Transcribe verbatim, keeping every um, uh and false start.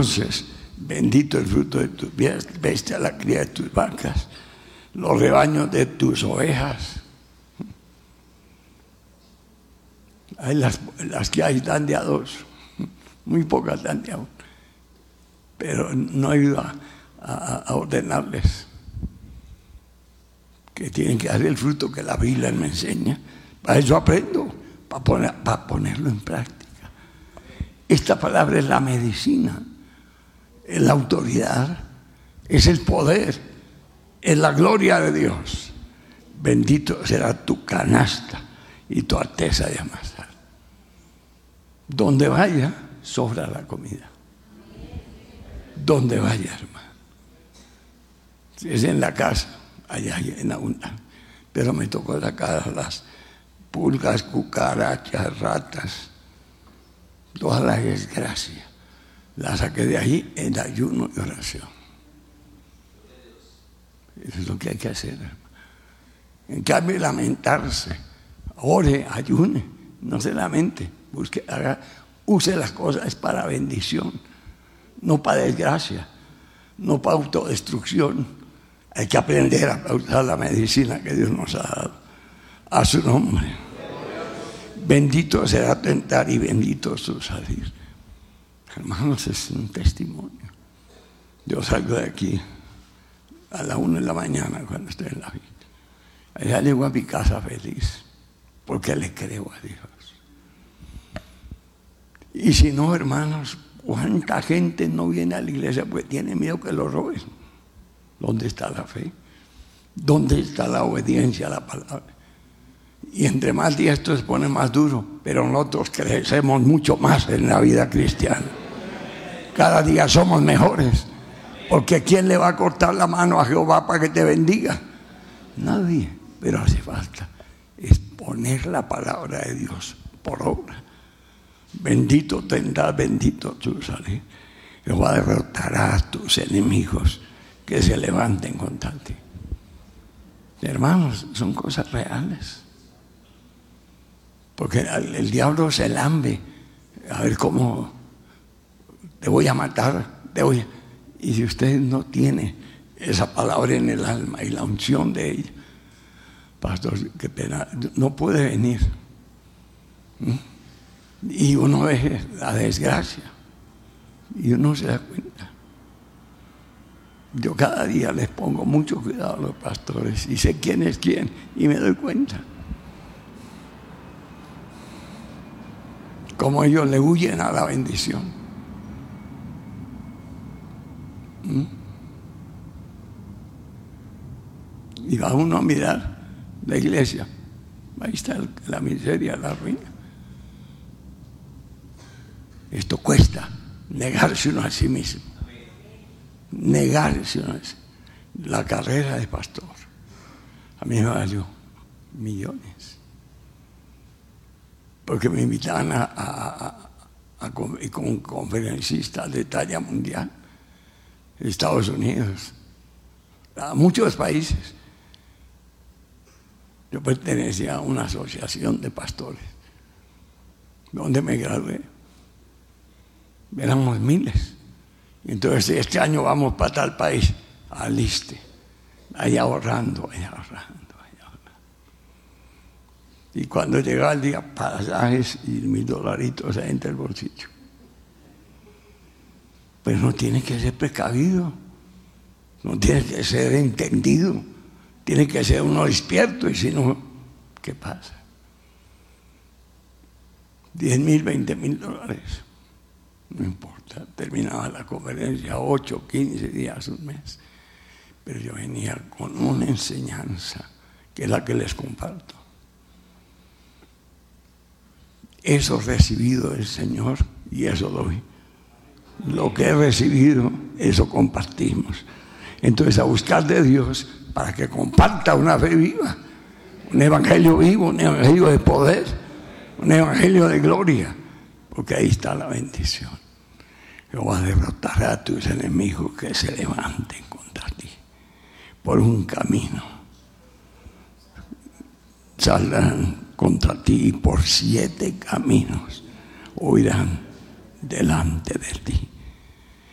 Entonces, bendito el fruto de tus bestias, la cría de tus vacas, los rebaños de tus ovejas. Hay las, las que hay dan de a dos, muy pocas dan de a uno, pero no he ido a, a, a ordenarles que tienen que dar el fruto que la Biblia me enseña. Para eso aprendo, para, poner, para ponerlo en práctica. Esta palabra es la medicina, es la autoridad, es el poder, es la gloria de Dios. Bendito será tu canasta y tu arteza de amasar. Donde vaya, sobra la comida. Donde vaya, hermano. Si es en la casa, allá hay en abundancia. Pero me tocó sacar las pulgas, cucarachas, ratas, todas las desgracias. Las saqué de ahí en ayuno y oración. Eso es lo que hay que hacer, hermano. En cambio, lamentarse, ore, ayune, no se lamente, busque, haga, use las cosas para bendición, no para desgracia, no para autodestrucción. Hay que aprender a usar la medicina que Dios nos ha dado. A su nombre. Bendito será tu entrar y bendito su salir. Hermanos, es un testimonio. Yo salgo de aquí a la una de la mañana cuando estoy en la vida. Allá llego a mi casa feliz, porque le creo a Dios. Y si no, hermanos, ¿cuánta gente no viene a la iglesia porque tiene miedo que lo roben? ¿Dónde está la fe? ¿Dónde está la obediencia a la palabra? Y entre más días esto se pone más duro, pero nosotros crecemos mucho más en la vida cristiana. Cada día somos mejores, porque ¿quién le va a cortar la mano a Jehová para que te bendiga? Nadie, pero hace falta es poner la palabra de Dios por obra. Bendito tendrás, bendito tu salir. Jehová derrotará a tus enemigos que se levanten contra ti. Hermanos, son cosas reales. Porque el, el diablo se lambe. A ver cómo te voy a matar. Te voy a... Y si usted no tiene esa palabra en el alma y la unción de ella, pastor, qué pena, no puede venir. ¿Mm? Y uno ve la desgracia y uno se da cuenta. Yo cada día les pongo mucho cuidado a los pastores y sé quién es quién y me doy cuenta. Como ellos le huyen a la bendición. ¿Mm? Y va uno a mirar la iglesia. Ahí está la miseria, la ruina. Esto cuesta negarse uno a sí mismo. Negarse uno a sí. La carrera de pastor a mí me valió millones. Porque me invitaban a, a, a, a con, con conferencistas de talla mundial, Estados Unidos, a muchos países. Yo pertenecía a una asociación de pastores, donde me gradué. Éramos miles. Entonces, este año vamos para tal país, aliste, allá ahorrando, allá ahorrando, allá ahorrando. Y cuando llegaba el día, pasajes y mis dolaritos ahí entre el bolsillo. Pero no tiene que ser precavido, no tiene que ser entendido, tiene que ser uno despierto, y si no, ¿qué pasa? Diez mil, veinte mil dólares. No importa, terminaba la conferencia ocho, quince días, un mes. Pero yo venía con una enseñanza que es la que les comparto. Eso recibido del Señor y eso doy. Lo que he recibido, eso compartimos. Entonces, a buscar de Dios para que comparta una fe viva, un evangelio vivo, un evangelio de poder, un evangelio de gloria, porque ahí está la bendición. Jehová derrotará a tus enemigos que se levanten contra ti. Por un camino saldrán contra ti y por siete caminos huirán delante de ti.